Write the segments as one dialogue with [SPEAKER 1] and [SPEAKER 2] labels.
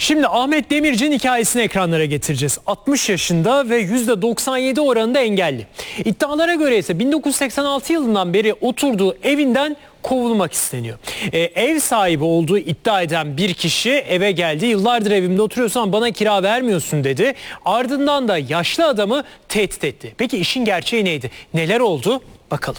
[SPEAKER 1] Şimdi Ahmet Demirci'nin hikayesini ekranlara getireceğiz. 60 yaşında ve %97 oranında engelli. İddialara göre ise 1986 yılından beri oturduğu evinden kovulmak isteniyor. Ev sahibi olduğu iddia eden bir kişi eve geldi. Yıllardır evimde oturuyorsan bana kira vermiyorsun dedi. Ardından da yaşlı adamı tehdit etti. Peki işin gerçeği neydi? Neler oldu? Bakalım.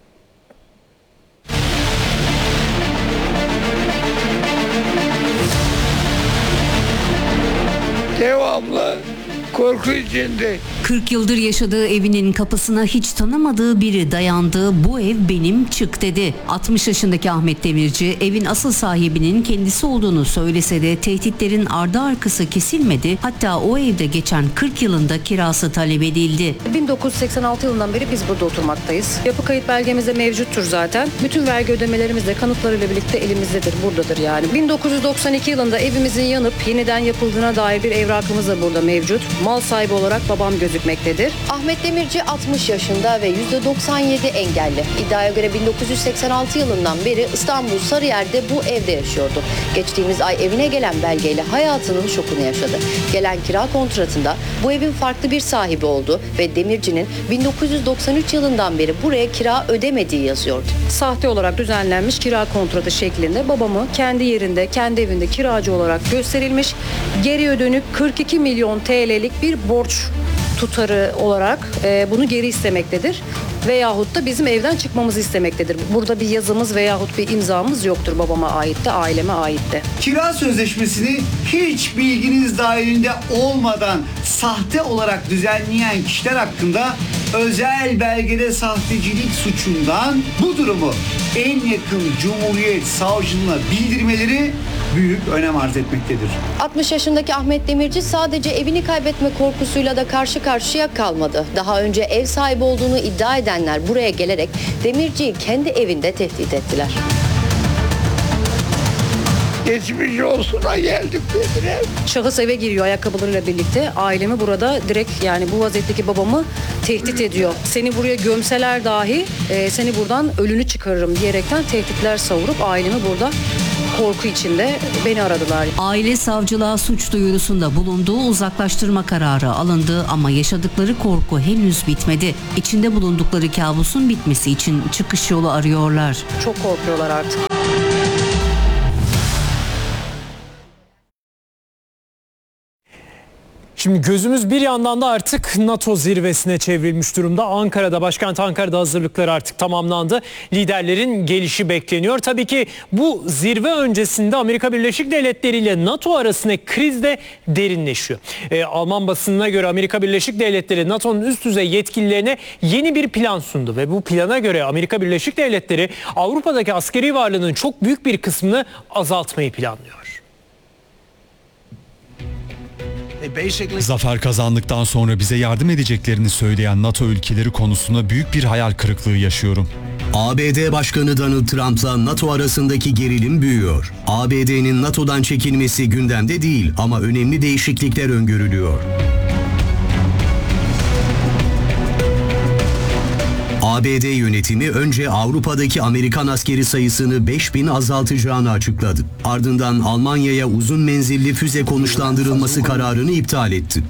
[SPEAKER 2] Devamlı korku içinde.
[SPEAKER 3] 40 yıldır yaşadığı evinin kapısına hiç tanımadığı biri dayandı. Bu ev benim, çık dedi. 60 yaşındaki Ahmet Demirci evin asıl sahibinin kendisi olduğunu söylese de tehditlerin ardı arkası kesilmedi. Hatta o evde geçen 40 yılında kirası talep edildi.
[SPEAKER 4] 1986 yılından beri biz burada oturmaktayız. Yapı kayıt belgemizde mevcuttur zaten. Bütün vergi ödemelerimiz de kanıtlarıyla birlikte elimizdedir, buradadır yani. 1992 yılında evimizin yanıp yeniden yapıldığına dair bir evrakımız da burada mevcut. Mal sahibi olarak babam gözükmektedir.
[SPEAKER 5] Ahmet Demirci 60 yaşında ve %97 engelli. İddiaya göre 1986 yılından beri İstanbul Sarıyer'de bu evde yaşıyordu. Geçtiğimiz ay evine gelen belgeyle hayatının şokunu yaşadı. Gelen kira kontratında bu evin farklı bir sahibi olduğu ve Demirci'nin 1993 yılından beri buraya kira ödemediği yazıyordu.
[SPEAKER 4] Sahte olarak düzenlenmiş kira kontratı şeklinde babamı kendi yerinde, kendi evinde kiracı olarak gösterilmiş. Geriye dönük 42 milyon TL'lik bir borç tutarı olarak bunu geri istemektedir. Veyahut da bizim evden çıkmamızı istemektedir. Burada bir yazımız veyahut bir imzamız yoktur, babama ait de, aileme ait de.
[SPEAKER 6] Kira sözleşmesini hiç bilginiz dahilinde olmadan sahte olarak düzenleyen kişiler hakkında özel belgede sahtecilik suçundan bu durumu en yakın Cumhuriyet Savcılığına bildirmeleri büyük önem arz etmektedir.
[SPEAKER 5] 60 yaşındaki Ahmet Demirci sadece evini kaybetme korkusuyla da karşı karşıya kalmadı. Daha önce ev sahibi olduğunu iddia edenler buraya gelerek Demirci'yi kendi evinde tehdit ettiler.
[SPEAKER 2] Geçmiş olsuna geldik dediler.
[SPEAKER 4] Şahıs eve giriyor ayakkabılarıyla birlikte. Ailemi burada direkt, yani bu vaziyetteki babamı tehdit ediyor. Seni buraya gömseler dahi seni buradan ölünü çıkarırım diyerekten tehditler savurup ailemi burada korku içinde beni aradılar.
[SPEAKER 3] Aile savcılığa suç duyurusunda bulunduğu, uzaklaştırma kararı alındı ama yaşadıkları korku henüz bitmedi. İçinde bulundukları kabusun bitmesi için çıkış yolu arıyorlar.
[SPEAKER 4] Çok korkuyorlar artık.
[SPEAKER 1] Şimdi gözümüz bir yandan da artık NATO zirvesine çevrilmiş durumda. Ankara'da, başkent Ankara'da hazırlıklar artık tamamlandı. Liderlerin gelişi bekleniyor. Tabii ki bu zirve öncesinde Amerika Birleşik Devletleri ile NATO arasındaki kriz de derinleşiyor. Alman basınına göre Amerika Birleşik Devletleri NATO'nun üst düzey yetkililerine yeni bir plan sundu. Ve bu plana göre Amerika Birleşik Devletleri Avrupa'daki askeri varlığının çok büyük bir kısmını azaltmayı planlıyor.
[SPEAKER 7] Zafer kazandıktan sonra bize yardım edeceklerini söyleyen NATO ülkeleri konusunda büyük bir hayal kırıklığı yaşıyorum.
[SPEAKER 8] ABD Başkanı Donald Trump'la NATO arasındaki gerilim büyüyor. ABD'nin NATO'dan çekilmesi gündemde değil ama önemli değişiklikler öngörülüyor. ABD yönetimi önce Avrupa'daki Amerikan askeri sayısını 5000 azaltacağını açıkladı. Ardından Almanya'ya uzun menzilli füze konuşlandırılması kararını iptal etti.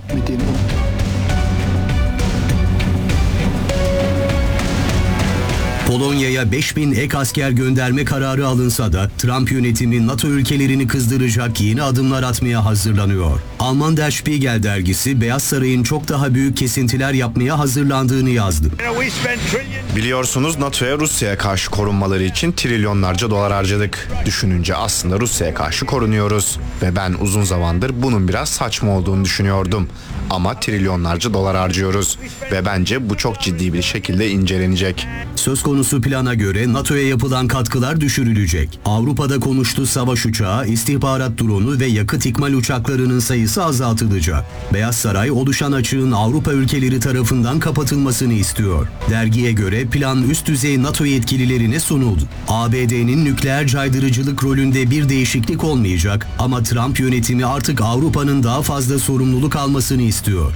[SPEAKER 8] Polonya'ya 5000 ek asker gönderme kararı alınsa da Trump yönetimi NATO ülkelerini kızdıracak yeni adımlar atmaya hazırlanıyor. Alman Der Spiegel dergisi Beyaz Saray'ın çok daha büyük kesintiler yapmaya hazırlandığını yazdı.
[SPEAKER 9] Biliyorsunuz NATO'ya Rusya'ya karşı korunmaları için trilyonlarca dolar harcadık. Düşününce aslında Rusya'ya karşı korunuyoruz. Ve ben uzun zamandır bunun biraz saçma olduğunu düşünüyordum. Ama trilyonlarca dolar harcıyoruz. Ve bence bu çok ciddi bir şekilde incelenecek.
[SPEAKER 8] Söz konusu plana göre NATO'ya yapılan katkılar düşürülecek. Avrupa'da konuştu savaş uçağı, istihbarat dronu ve yakıt ikmal uçaklarının sayısı azaltılacak. Beyaz Saray oluşan açığın Avrupa ülkeleri tarafından kapatılmasını istiyor. Dergiye göre plan üst düzey NATO yetkililerine sunuldu. ABD'nin nükleer caydırıcılık rolünde bir değişiklik olmayacak ama Trump yönetimi artık Avrupa'nın daha fazla sorumluluk almasını istiyor.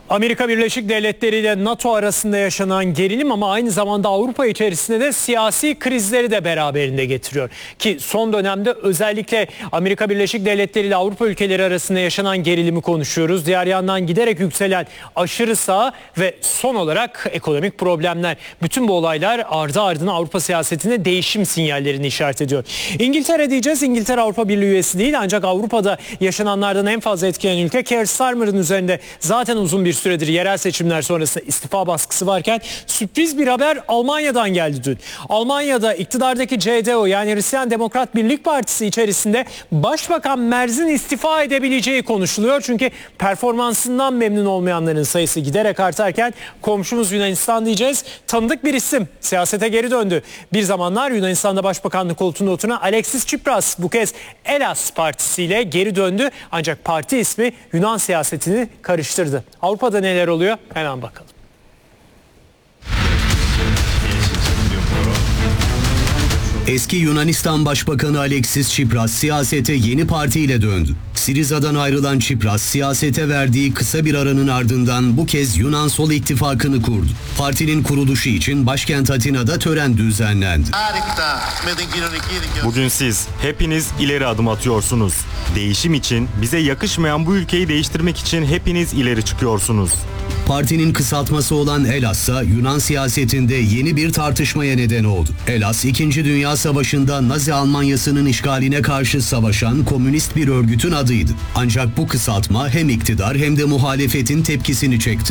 [SPEAKER 1] Amerika Birleşik Devletleri ile NATO arasında yaşanan gerilim ama aynı zamanda Avrupa içerisinde de siyasi krizleri de beraberinde getiriyor. Ki son dönemde özellikle Amerika Birleşik Devletleri ile Avrupa ülkeleri arasında yaşanan gerilimi konuşuyoruz. Diğer yandan giderek yükselen aşırı sağ ve son olarak ekonomik problemler. Bütün bu olaylar ardı ardına Avrupa siyasetine değişim sinyallerini işaret ediyor. İngiltere diyeceğiz. İngiltere Avrupa Birliği üyesi değil ancak Avrupa'da yaşananlardan en fazla etkilenen ülke. Keir Starmer'ın üzerinde zaten uzun bir süredir yerel seçimler sonrasında istifa baskısı varken sürpriz bir haber Almanya'dan geldi dün. Almanya'da iktidardaki CDU yani Hristiyan Demokrat Birlik Partisi içerisinde Başbakan Merz'in istifa edebileceği konuşuluyor. Çünkü performansından memnun olmayanların sayısı giderek artarken komşumuz Yunanistan diyeceğiz. Tanıdık bir isim siyasete geri döndü. Bir zamanlar Yunanistan'da başbakanlık koltuğunda oturan Alexis Tsipras bu kez Elas partisiyle geri döndü. Ancak parti ismi Yunan siyasetini karıştırdı. Avrupa'da neler oluyor? Hemen bakalım.
[SPEAKER 8] Eski Yunanistan Başbakanı Alexis Tsipras siyasete yeni partiyle döndü. Siriza'dan ayrılan Tsipras siyasete verdiği kısa bir aranın ardından bu kez Yunan Sol İttifakı'nı kurdu. Partinin kuruluşu için başkent Atina'da tören düzenlendi.
[SPEAKER 10] Bugün siz hepiniz ileri adım atıyorsunuz. Değişim için, bize yakışmayan bu ülkeyi değiştirmek için hepiniz ileri çıkıyorsunuz.
[SPEAKER 8] Partinin kısaltması olan Elas ise Yunan siyasetinde yeni bir tartışmaya neden oldu. Elas, 2. Dünya Savaşı'nda Nazi Almanyası'nın işgaline karşı savaşan komünist bir örgütün adıydı. Ancak bu kısaltma hem iktidar hem de muhalefetin tepkisini çekti.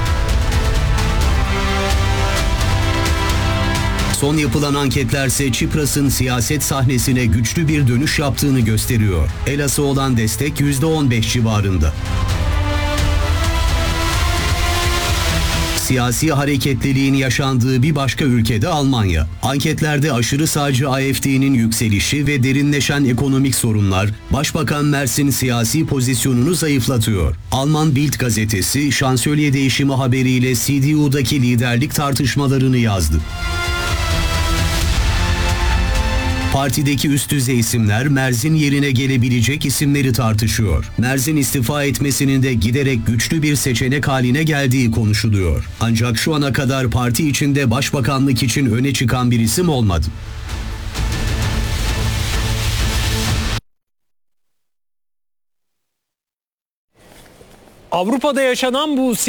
[SPEAKER 8] Son yapılan anketlerse Tsipras'ın siyaset sahnesine güçlü bir dönüş yaptığını gösteriyor. Elas'a olan destek %15 civarında. Siyasi hareketliliğin yaşandığı bir başka ülkede Almanya. Anketlerde aşırı sağcı AfD'nin yükselişi ve derinleşen ekonomik sorunlar Başbakan Merz'in siyasi pozisyonunu zayıflatıyor. Alman Bild gazetesi şansölye değişimi haberiyle CDU'daki liderlik tartışmalarını yazdı. Partideki üst düzey isimler Merz'in yerine gelebilecek isimleri tartışıyor. Merz'in istifa etmesinin de giderek güçlü bir seçenek haline geldiği konuşuluyor. Ancak şu ana kadar parti içinde başbakanlık için öne çıkan bir isim olmadı.
[SPEAKER 1] Avrupa'da yaşanan bu